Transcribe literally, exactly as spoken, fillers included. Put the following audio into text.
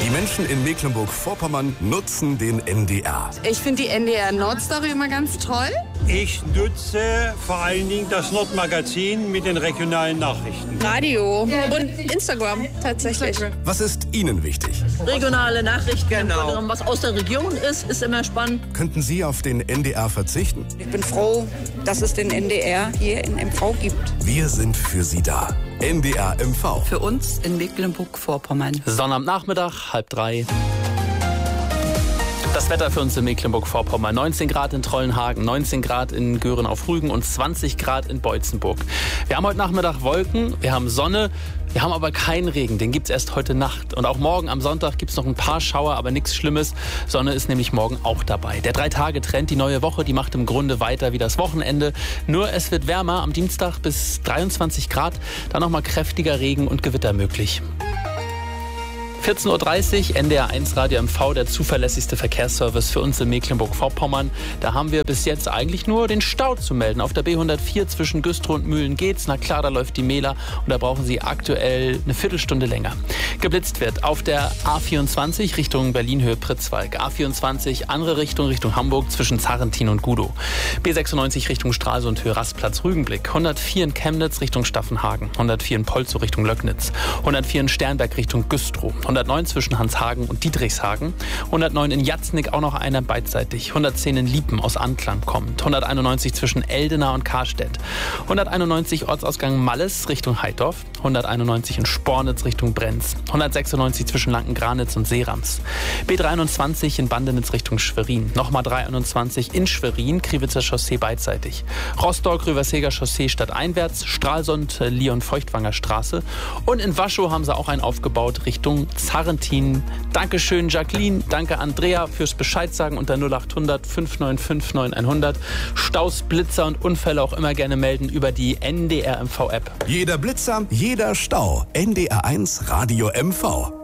Die Menschen in Mecklenburg-Vorpommern nutzen den N D R. Ich finde die N D R Nordstory immer ganz toll. Ich nutze vor allen Dingen das Nordmagazin mit den regionalen Nachrichten. Radio und Instagram tatsächlich. Was ist Ihnen wichtig? Regionale Nachrichten, Genau. was aus der Region ist, ist immer spannend. Könnten Sie auf den N D R verzichten? Ich bin froh, dass es den N D R hier in M V gibt. Wir sind für Sie da. N D R M V. Für uns in Mecklenburg-Vorpommern. Sonnabendnachmittag, halb drei. Das Wetter für uns in Mecklenburg-Vorpommern. neunzehn Grad in Trollenhagen, neunzehn Grad in Göhren auf Rügen und zwanzig Grad in Beutzenburg. Wir haben heute Nachmittag Wolken, wir haben Sonne, wir haben aber keinen Regen. Den gibt's erst heute Nacht. Und auch morgen am Sonntag gibt's noch ein paar Schauer, aber nichts Schlimmes. Sonne ist nämlich morgen auch dabei. Der Drei-Tage-Trend, die neue Woche, die macht im Grunde weiter wie das Wochenende. Nur es wird wärmer, am Dienstag bis dreiundzwanzig Grad. Dann nochmal kräftiger Regen und Gewitter möglich. vierzehn Uhr dreißig, N D R eins Radio M V, der zuverlässigste Verkehrsservice für uns in Mecklenburg-Vorpommern. Da haben wir bis jetzt eigentlich nur den Stau zu melden. Auf der B hundertvier zwischen Güstrow und Mühlen geht's. Na klar, da läuft die Mehler und da brauchen Sie aktuell eine Viertelstunde länger. Geblitzt wird auf der A vierundzwanzig Richtung Berlin-Höhe Pritzwalk. A vierundzwanzig, andere Richtung, Richtung Hamburg zwischen Zarrentin und Gudow. B sechsundneunzig Richtung Stralsund, Höhe Rastplatz Rügenblick. hundertvier in Chemnitz Richtung Staffenhagen. hundertvier in Polzow Richtung Löcknitz. hundertvier in Sternberg Richtung Güstrow. hundertneun zwischen Hanshagen und Dietrichshagen. hundertneun in Jatznick, auch noch einer beidseitig. hundertzehn in Liepen aus Anklam kommt. hunderteinundneunzig zwischen Eldena und Karstedt. hunderteinundneunzig Ortsausgang Malles Richtung Heidorf. hunderteinundneunzig in Spornitz Richtung Brenz. hundertsechsundneunzig zwischen Lanken-Granitz und Seerams. B dreiundzwanzig in Bandenitz Richtung Schwerin. Nochmal dreiundzwanzig in Schwerin, Kriwitzer Chaussee beidseitig. Rostock, Rüverseger Chaussee stadteinwärts. Stralsund, Lyon-Feuchtwanger Straße. Und in Waschow haben sie auch einen aufgebaut Richtung Zarrentin. Dankeschön Jacqueline, danke Andrea fürs Bescheid sagen unter null acht hundert fünf neun fünf neun hundert. Staus, Blitzer und Unfälle auch immer gerne melden über die N D R M V App. Jeder Blitzer, jeder Stau. N D R eins Radio M V.